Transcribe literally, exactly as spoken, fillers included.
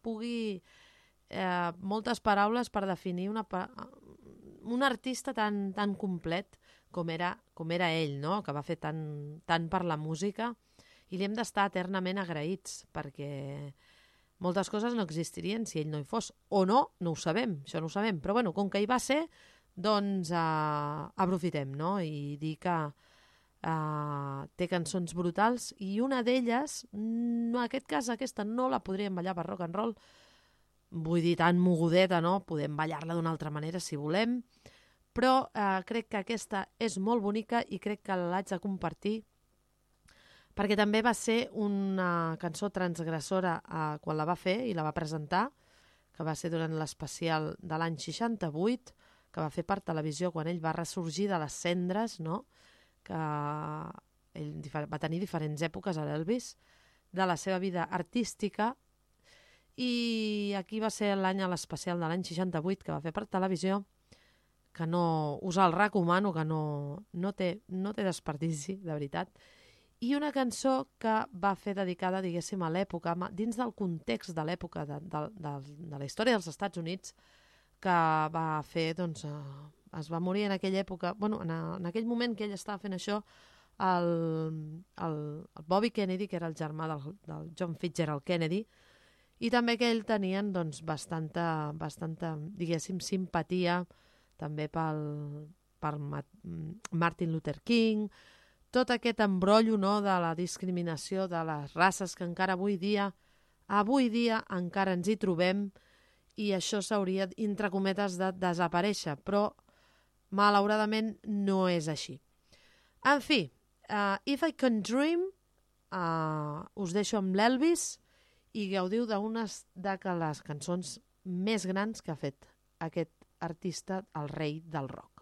pugui... Eh, moltes paraules per definir una, un artista tan, tan complet com era, com era ell, no? Que va fer tant, tant per la música, i li hem d'estar eternament agraïts, perquè moltes coses no existirien si ell no hi fos. O no, no ho sabem, això no ho sabem. Però bueno, com que hi va ser, doncs eh, aprofitem, no? I dir que eh, té cançons brutals, i una d'elles, en aquest cas aquesta no la podríem ballar per rock and roll, vull dir, tan mogudeta, no? Podem ballar-la d'una altra manera si volem, però eh, crec que aquesta és molt bonica i crec que l'haig de compartir perquè també va ser una cançó transgressora eh, quan la va fer i la va presentar, que va ser durant l'especial de l'any seixanta-vuit, que va fer per televisió quan ell va ressorgir de les cendres, no? Que ell va tenir diferents èpoques a l'Elvis de la seva vida artística, i aquí va ser l'any a l'especial de l'any seixanta-vuit que va fer per televisió, que no us el recomano, que no, no, té, no té desperdici, de veritat. I una cançó que va fer dedicada, diguéssim, a l'època, dins del context de l'època de, de, de, de la història dels Estats Units, que va fer, doncs, eh, es va morir en aquella època, bueno, en, en aquell moment que ell estava fent això, el, el, el Bobby Kennedy, que era el germà del, del John Fitzgerald Kennedy, i també que ell tenien doncs, bastanta, bastanta, diguéssim, simpatia també pel, per Martin Luther King, tot aquest embrollo, no, de la discriminació de les races que encara avui dia, avui dia encara ens hi trobem, i això s'hauria, entre cometes, de desaparèixer, però malauradament no és així. En fi, uh, If I Can Dream, uh, us deixo amb l'Elvis, i gaudiu d'unes de les cançons més grans que ha fet aquest artista, el rei del rock.